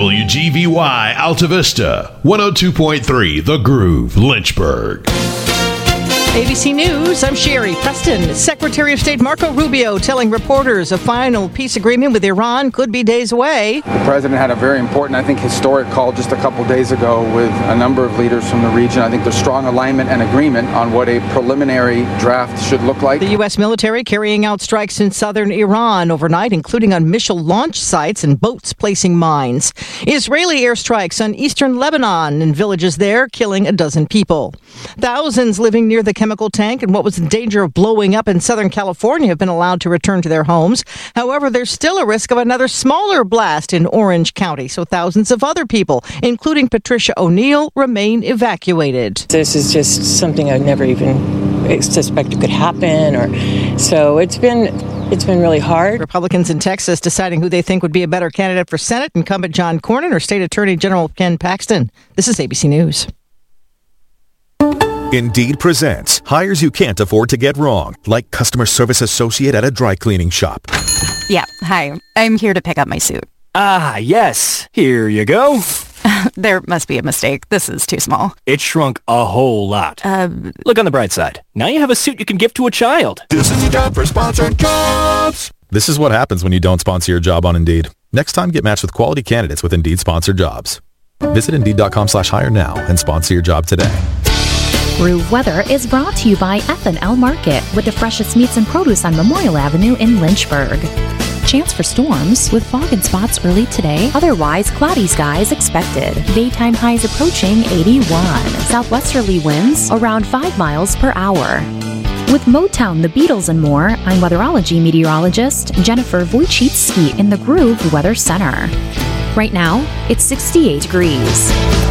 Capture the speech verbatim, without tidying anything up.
W G V Y Alta Vista, one oh two point three The Groove, Lynchburg. A B C News, I'm Sherry Preston. Secretary of State Marco Rubio telling reporters a final peace agreement with Iran could be days away. The president had a very important, I think, historic call just a couple days ago with a number of leaders from the region. I think there's strong alignment and agreement on what a preliminary draft should look like. The U S military carrying out strikes in southern Iran overnight, including on missile launch sites and boats placing mines. Israeli airstrikes on eastern Lebanon and villages there, killing a dozen people. Thousands living near the chemical tank and what was in danger of blowing up in Southern California have been allowed to return to their homes. However, there's still a risk of another smaller blast in Orange County, so thousands of other people, including Patricia O'Neill, remain evacuated. This is just something I never even suspected could happen, or so it's been It's been really hard. Republicans in Texas deciding who they think would be a better candidate for Senate, incumbent John Cornyn or State Attorney General Ken Paxton. This is A B C News. Indeed presents hires you can't afford to get wrong, like customer service associate at a dry cleaning shop. Yeah, hi. I'm here to pick up my suit. Ah, yes. Here you go. There must be a mistake. This is too small. It shrunk a whole lot. Uh, Look on the bright side. Now you have a suit you can give to a child. This is time for sponsored jobs. This is what happens when you don't sponsor your job on Indeed. Next time, get matched with quality candidates with Indeed sponsored jobs. Visit Indeed.com slash hire now and sponsor your job today. Groove Weather is brought to you by F and L Market with the freshest meats and produce on Memorial Avenue in Lynchburg. Chance for storms with fog and spots early today. Otherwise, cloudy skies expected. Daytime highs approaching eighty-one. Southwesterly winds around five miles per hour. With Motown, the Beatles, and more, I'm weatherology meteorologist Jennifer Wojcicki in the Groove Weather Center. Right now, it's sixty-eight degrees.